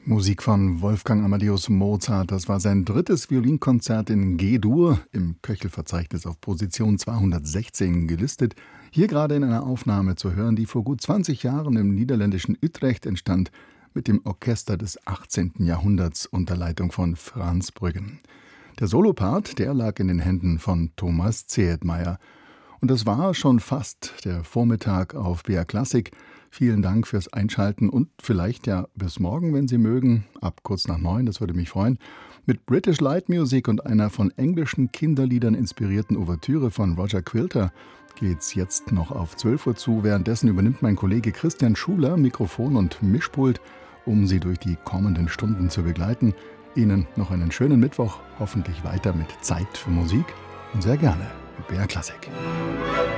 Musik von Wolfgang Amadeus Mozart. Das war sein drittes Violinkonzert in G-Dur, im Köchelverzeichnis auf Position 216 gelistet. Hier gerade in einer Aufnahme zu hören, die vor gut 20 Jahren im niederländischen Utrecht entstand, mit dem Orchester des 18. Jahrhunderts unter Leitung von Frans Brüggen. Der Solopart, der lag in den Händen von Thomas Zehetmeier. Und das war schon fast der Vormittag auf BR Klassik. Vielen Dank fürs Einschalten und vielleicht ja bis morgen, wenn Sie mögen, ab kurz nach 9, das würde mich freuen. Mit British Light Music und einer von englischen Kinderliedern inspirierten Ouvertüre von Roger Quilter geht's jetzt noch auf 12 Uhr zu. Währenddessen übernimmt mein Kollege Christian Schuler Mikrofon und Mischpult, um Sie durch die kommenden Stunden zu begleiten. Ihnen noch einen schönen Mittwoch, hoffentlich weiter mit Zeit für Musik und sehr gerne mit BR Klassik.